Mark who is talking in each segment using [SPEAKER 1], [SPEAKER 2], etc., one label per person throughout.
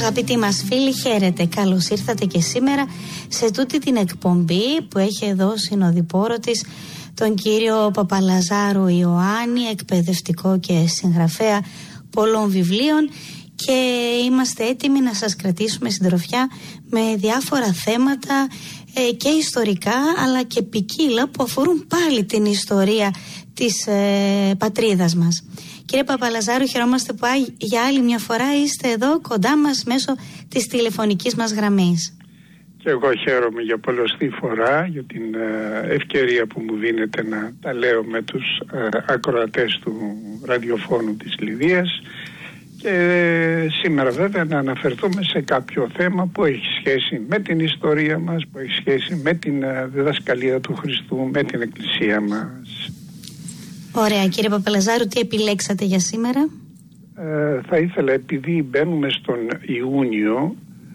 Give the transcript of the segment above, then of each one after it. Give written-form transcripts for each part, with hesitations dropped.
[SPEAKER 1] Αγαπητοί μας φίλοι, χαίρετε. Καλώς ήρθατε και σήμερα σε τούτη την εκπομπή που έχει εδώ συνοδοιπόρο της τον κύριο Παπαλαζάρου Ιωάννη, εκπαιδευτικό και συγγραφέα πολλών βιβλίων, και είμαστε έτοιμοι να σας κρατήσουμε συντροφιά με διάφορα θέματα και ιστορικά αλλά και ποικίλα που αφορούν πάλι την ιστορία της πατρίδας μας. Κύριε Παπαλαζάρου, χαιρόμαστε που για άλλη μια φορά είστε εδώ κοντά μας μέσω της τηλεφωνικής μας γραμμής.
[SPEAKER 2] Και εγώ χαίρομαι για πολλωστή φορά για την ευκαιρία που μου δίνετε να τα λέω με τους ακροατές του ραδιοφώνου της Λιδίας, και σήμερα βέβαια να αναφερθούμε σε κάποιο θέμα που έχει σχέση με την ιστορία μας, που έχει σχέση με την διδασκαλία του Χριστού, με την Εκκλησία μας.
[SPEAKER 1] Ωραία. Κύριε Παπαλαζάρου, τι επιλέξατε για σήμερα?
[SPEAKER 2] Θα ήθελα, επειδή μπαίνουμε στον Ιούνιο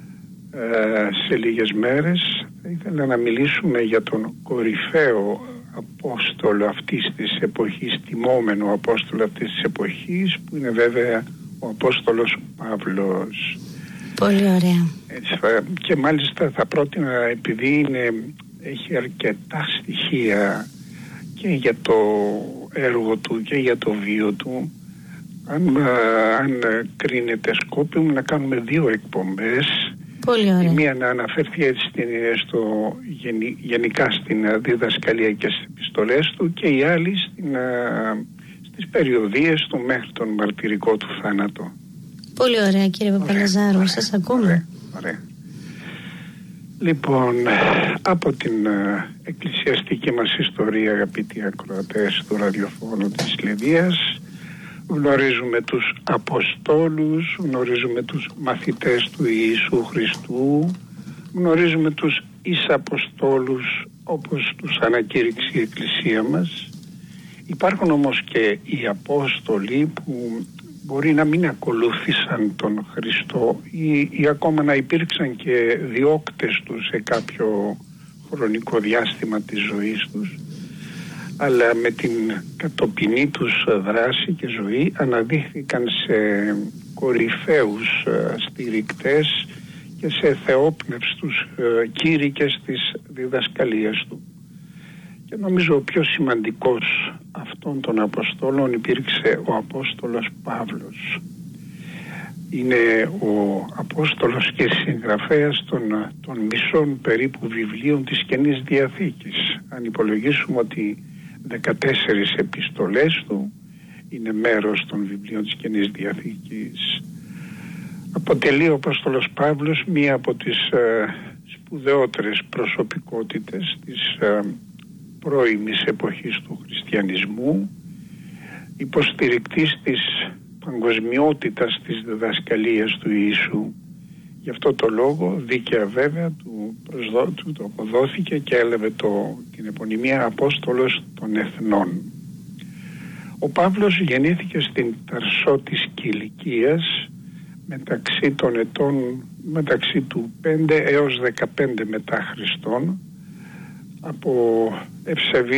[SPEAKER 2] σε λίγες μέρες, θα ήθελα να μιλήσουμε για τον κορυφαίο Απόστολο αυτής της εποχής, τιμόμενο Απόστολο αυτής της εποχής, που είναι βέβαια ο Απόστολος Παύλος.
[SPEAKER 1] Πολύ ωραία.
[SPEAKER 2] Και μάλιστα θα πρότεινα, επειδή έχει αρκετά στοιχεία και για το έργο του και για το βίο του, αν κρίνεται σκόπιμο, να κάνουμε δύο εκπομπές.
[SPEAKER 1] Πολύ ωραία.
[SPEAKER 2] Η μία να αναφερθεί έτσι γενικά στην διδασκαλία και στις επιστολές του, και η άλλη στις περιοδίες του μέχρι τον μαρτυρικό του θάνατο.
[SPEAKER 1] Πολύ ωραία, κύριε Παπαλαζάρου. Ωραία, σας ακούμε.
[SPEAKER 2] Ωραία. Λοιπόν, από την εκκλησιαστική μας ιστορία, αγαπητοί ακροατές του ραδιοφώνου της Λιδίας, γνωρίζουμε τους Αποστόλους, γνωρίζουμε τους μαθητές του Ιησού Χριστού, γνωρίζουμε τους Εις-Αποστόλους όπως τους ανακήρυξε η Εκκλησία μας. Υπάρχουν όμως και οι Απόστολοι που μπορεί να μην ακολούθησαν τον Χριστό ή ακόμα να υπήρξαν και διώκτες του σε κάποιο χρονικό διάστημα της ζωής τους, αλλά με την κατοπινή τους δράση και ζωή αναδείχθηκαν σε κορυφαίους στηρικτές και σε θεόπνευστους κήρυκες της διδασκαλίας του. Και νομίζω ο πιο σημαντικός αυτών των Αποστόλων υπήρξε ο Απόστολος Παύλος. Είναι ο Απόστολος και συγγραφέας των μισών περίπου βιβλίων της Καινής Διαθήκης. Αν υπολογίσουμε ότι 14 επιστολές του είναι μέρος των βιβλίων της Καινής Διαθήκης, αποτελεί ο Απόστολος Παύλος μία από τις σπουδαιότερες προσωπικότητες της πρώιμης εποχής του χριστιανισμού, υποστηρικτής της παγκοσμιότητας της διδασκαλίας του Ιησού. Γι' αυτό το λόγο δίκαια βέβαια του το αποδόθηκε και έλαβε την επωνυμία Απόστολος των Εθνών. Ο Παύλος γεννήθηκε στην Ταρσό της Κιλικίας μεταξύ του 5 έως 15 μετά Χριστόν, από ευσεβή